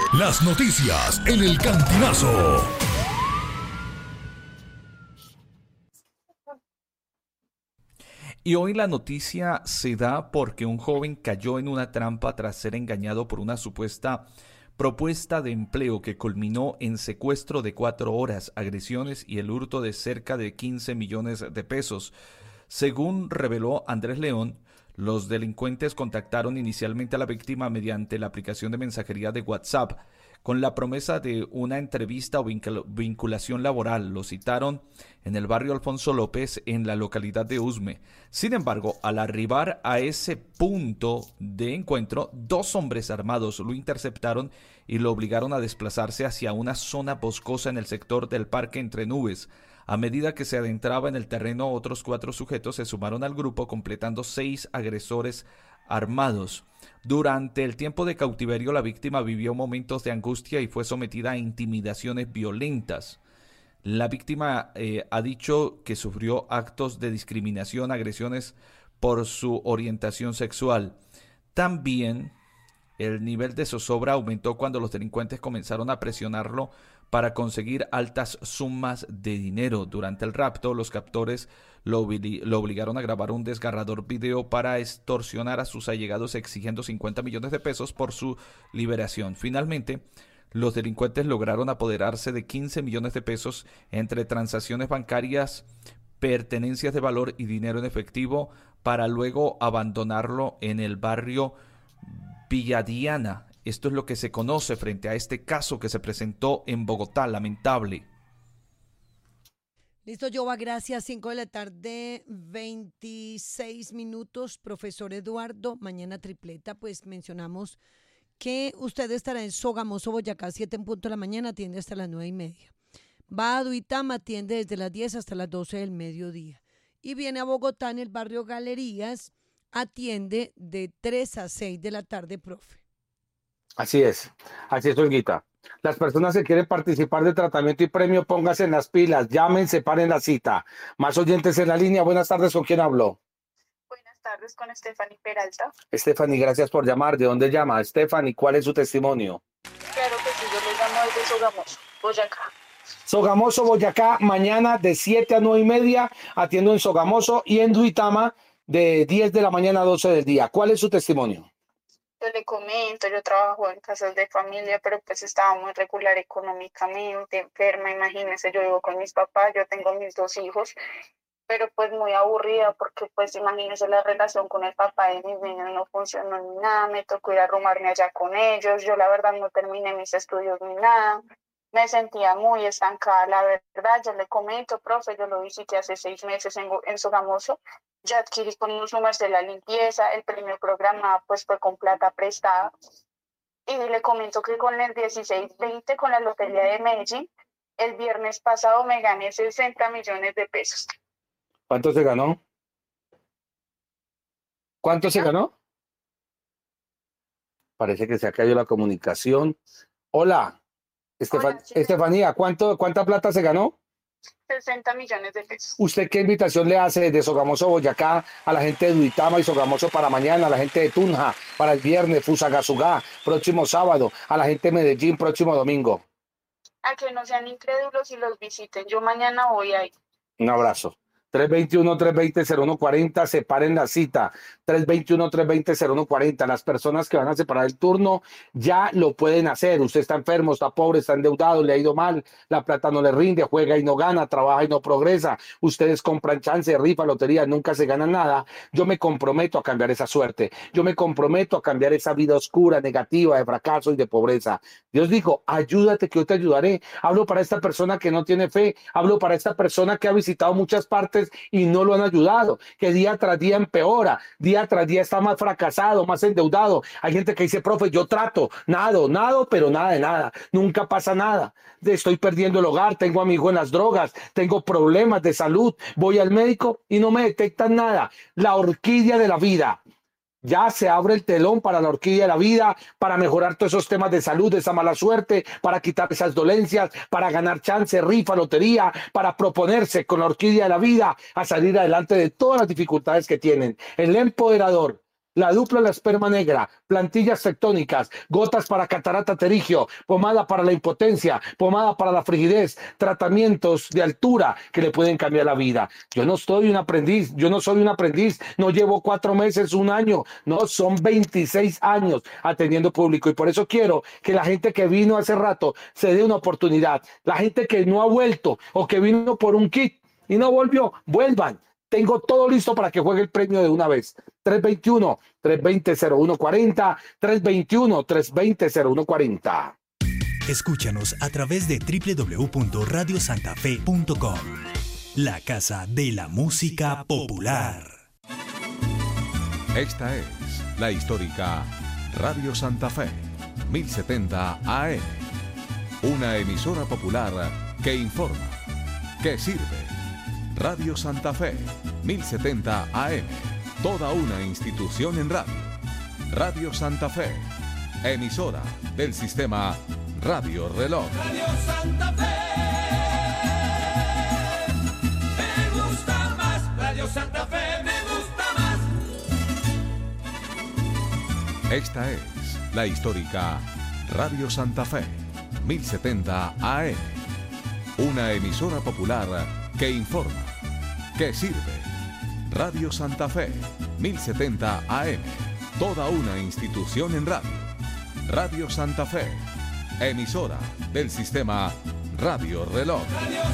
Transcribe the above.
Las noticias en el Cantinazo. Y hoy la noticia se da porque un joven cayó en una trampa tras ser engañado por una supuesta propuesta de empleo que culminó en secuestro de 4 horas, agresiones y el hurto de cerca de 15 millones de pesos. Según reveló Andrés León, los delincuentes contactaron inicialmente a la víctima mediante la aplicación de mensajería de WhatsApp con la promesa de una entrevista o vinculación laboral. Lo citaron en el barrio Alfonso López, en la localidad de Usme. Sin embargo, al arribar a ese punto de encuentro, 2 hombres armados lo interceptaron y lo obligaron a desplazarse hacia una zona boscosa en el sector del Parque Entre Nubes. A medida que se adentraba en el terreno, otros 4 sujetos se sumaron al grupo, completando 6 agresores armados. Durante el tiempo de cautiverio, la víctima vivió momentos de angustia y fue sometida a intimidaciones violentas. La víctima ha dicho que sufrió actos de discriminación, agresiones por su orientación sexual. También el nivel de zozobra aumentó cuando los delincuentes comenzaron a presionarlo para conseguir altas sumas de dinero. Durante el rapto, los captores lo obligaron a grabar un desgarrador video para extorsionar a sus allegados, exigiendo 50 millones de pesos por su liberación. Finalmente, los delincuentes lograron apoderarse de 15 millones de pesos entre transacciones bancarias, pertenencias de valor y dinero en efectivo, para luego abandonarlo en el barrio Villadiana. Esto es lo que se conoce frente a este caso que se presentó en Bogotá, lamentable. Listo, Jova, gracias. 5 de la tarde, 26 minutos. Profesor Eduardo, mañana tripleta, pues mencionamos que usted estará en Sogamoso, Boyacá, 7 en punto de la mañana, atiende hasta las 9:30. Va a Duitama, atiende desde las 10 hasta las 12 del mediodía. Y viene a Bogotá, en el barrio Galerías, atiende de 3 a 6 de la tarde, profe. Así es, Olguita. Las personas que quieren participar de tratamiento y premio, pónganse en las pilas, llamen, separen la cita. Más oyentes en la línea. Buenas tardes, ¿con quién hablo? Buenas tardes, con Stephanie Peralta. Stephanie, gracias por llamar. ¿De dónde llama? Stephanie, ¿cuál es su testimonio? Claro que sí, yo le llamo desde Sogamoso, Boyacá. Sogamoso, Boyacá, mañana de 7 a 9:30, atiendo en Sogamoso, y en Duitama de 10 de la mañana a 12 del día. ¿Cuál es su testimonio? Yo le comento, yo trabajo en casas de familia, pero pues estaba muy regular económicamente, enferma, imagínese, yo vivo con mis papás, yo tengo mis 2 hijos, pero pues muy aburrida porque pues imagínese, la relación con el papá de mis niños no funcionó ni nada, me tocó ir a arrumarme allá con ellos, yo la verdad no terminé mis estudios ni nada, me sentía muy estancada, la verdad. Yo le comento, profe, yo lo visité hace 6 meses en Sogamoso, ya adquirí con los números de la limpieza, el primer programa pues fue con plata prestada, y le comento que con el 16-20, con la Lotería de Medellín, el viernes pasado me gané 60 millones de pesos. ¿Cuánto se ganó? ¿Cuánto se ganó? Parece que se ha caído la comunicación. Hola, Hola, sí, Estefanía, ¿cuánta plata se ganó? 60 millones de pesos. ¿Usted qué invitación le hace desde Sogamoso, Boyacá, a la gente de Duitama y Sogamoso para mañana, a la gente de Tunja para el viernes, Fusagasugá, próximo sábado, a la gente de Medellín, próximo domingo? A que no sean incrédulos y los visiten. Yo mañana voy a ir. Un abrazo. 321-320-0140, separen la cita. 321-320-0140. Las personas que van a separar el turno ya lo pueden hacer. Usted está enfermo, está pobre, está endeudado, le ha ido mal, la plata no le rinde, juega y no gana, trabaja y no progresa. Ustedes compran chance, rifa, lotería, nunca se gana nada. Yo me comprometo a cambiar esa suerte. Yo me comprometo a cambiar esa vida oscura, negativa, de fracaso y de pobreza. Dios dijo, ayúdate que yo te ayudaré. Hablo para esta persona que no tiene fe. Hablo para esta persona que ha visitado muchas partes y no lo han ayudado, que día tras día empeora, día tras día está más fracasado, más endeudado. Hay gente que dice, profe, yo trato, nado, pero nada de nada, nunca pasa nada. Estoy perdiendo el hogar, tengo a mi hijo en las drogas, tengo problemas de salud, voy al médico y no me detectan nada. La orquídea de la vida. Ya se abre el telón para la orquídea de la vida, para mejorar todos esos temas de salud, de esa mala suerte, para quitar esas dolencias, para ganar chance, rifa, lotería, para proponerse con la orquídea de la vida a salir adelante de todas las dificultades que tienen. El empoderador, la dupla la esperma negra, plantillas tectónicas, gotas para catarata pterigio, pomada para la impotencia, pomada para la frigidez, tratamientos de altura que le pueden cambiar la vida. Yo no soy un aprendiz, no llevo 4 meses, 1 año, no, son 26 años atendiendo público, y por eso quiero que la gente que vino hace rato se dé una oportunidad. La gente que no ha vuelto o que vino por un kit y no volvió, vuelvan. Tengo todo listo para que juegue el premio de una vez. 321-320-0140, 321-320-0140. Escúchanos a través de www.radiosantafe.com. La casa de la música popular. Esta es la histórica Radio Santa Fe, 1070 AM. Una emisora popular que informa, que sirve. Radio Santa Fe, 1070 AM. Toda una institución en radio. Radio Santa Fe, emisora del sistema Radio Reloj. Radio Santa Fe, me gusta más. Radio Santa Fe, me gusta más. Esta es la histórica Radio Santa Fe, 1070 AM. Una emisora popular que informa, que sirve. Radio Santa Fe, 1070 AM. Toda una institución en radio. Radio Santa Fe, emisora del sistema Radio Reloj.